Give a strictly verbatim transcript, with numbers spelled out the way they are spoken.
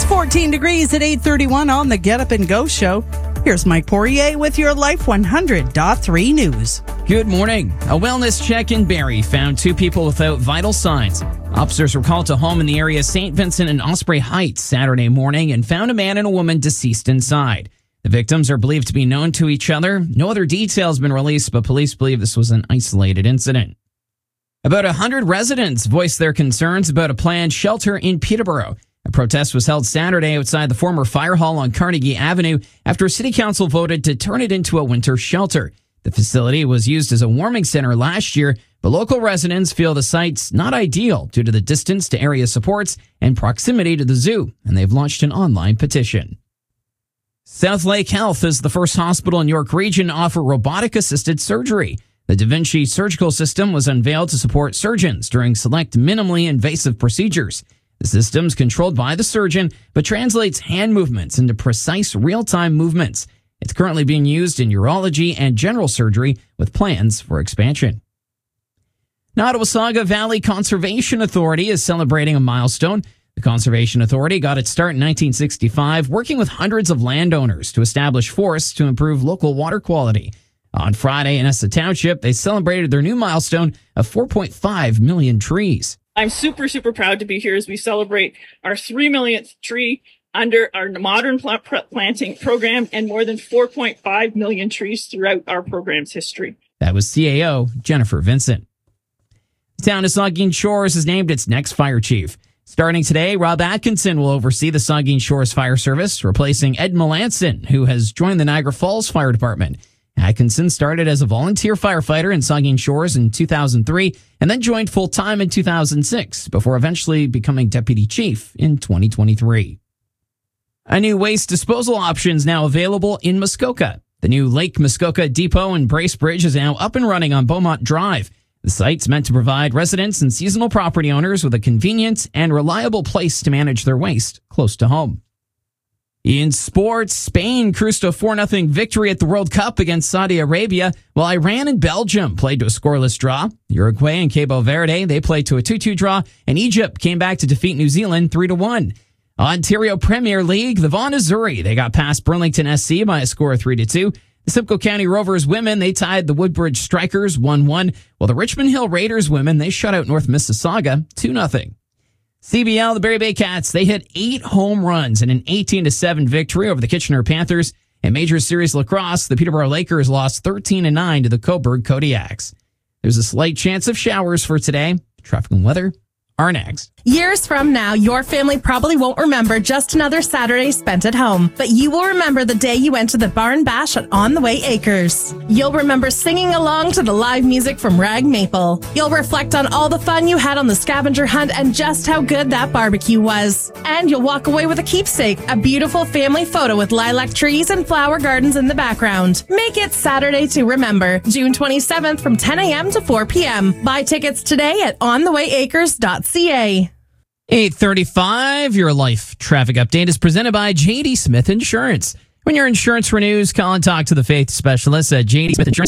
fourteen degrees at eight thirty-one on the Get Up and Go show. Here's Mike Poirier with your Life one hundred point three news. Good morning. A wellness check in Barrie found two people without vital signs. Officers were called to a home in the area of Saint Vincent and Osprey Heights Saturday morning and found a man and a woman deceased inside. The victims are believed to be known to each other. No other details have been released, but police believe this was an isolated incident. About one hundred residents voiced their concerns about a planned shelter in Peterborough. A protest was held Saturday outside the former fire hall on Carnegie Avenue after City Council voted to turn it into a winter shelter. The facility was used as a warming center last year, but local residents feel the site's not ideal due to the distance to area supports and proximity to the zoo, and they've launched an online petition. Southlake Health is the first hospital in York Region to offer robotic-assisted surgery. The Da Vinci surgical system was unveiled to support surgeons during select minimally invasive procedures. The system's controlled by the surgeon, but translates hand movements into precise real-time movements. It's currently being used in urology and general surgery with plans for expansion. Nottawasaga Valley Conservation Authority is celebrating a milestone. The Conservation Authority got its start in nineteen sixty-five, working with hundreds of landowners to establish forests to improve local water quality. On Friday in Essa Township, they celebrated their new milestone of four point five million trees. I'm super, super proud to be here as we celebrate our three millionth tree under our modern plant planting program and more than four point five million trees throughout our program's history. That was C A O Jennifer Vincent. The town of Saugeen Shores has named its next fire chief. Starting today, Rob Atkinson will oversee the Saugeen Shores Fire Service, replacing Ed Melanson, who has joined the Niagara Falls Fire Department. Atkinson started as a volunteer firefighter in Saugeen Shores in two thousand three and then joined full-time in two thousand six before eventually becoming deputy chief in twenty twenty-three. A new waste disposal option is now available in Muskoka. The new Lake Muskoka Depot in Bracebridge is now up and running on Beaumont Drive. The site's meant to provide residents and seasonal property owners with a convenient and reliable place to manage their waste close to home. In sports, Spain cruised a four nothing victory at the World Cup against Saudi Arabia, while Iran and Belgium played to a scoreless draw. Uruguay and Cabo Verde, they played to a two two draw, and Egypt came back to defeat New Zealand three to one. Ontario Premier League, the Vaughan Azzurri, they got past Burlington S C by a score of three to two. The Simcoe County Rovers women, they tied the Woodbridge Strikers one one, while the Richmond Hill Raiders women, they shut out North Mississauga two nothing. C B L, the Barrie Bay Cats, they hit eight home runs in an eighteen to seven victory over the Kitchener Panthers. And Major Series Lacrosse, the Peterborough Lakers lost thirteen to nine to the Cobourg Kodiaks. There's a slight chance of showers for today. Traffic and weather are next. Years from now, your family probably won't remember just another Saturday spent at home, but you will remember the day you went to the Barn Bash at On the Way Acres. You'll remember singing along to the live music from Rag Maple. You'll reflect on all the fun you had on the scavenger hunt and just how good that barbecue was. And you'll walk away with a keepsake, a beautiful family photo with lilac trees and flower gardens in the background. Make it Saturday to remember, June twenty-seventh from ten a.m. to four p.m. Buy tickets today at on the way acres dot c a. eight thirty-five, your life traffic update is presented by J D Smith Insurance. When your insurance renews, call and talk to the faith specialists at J D Smith Insurance.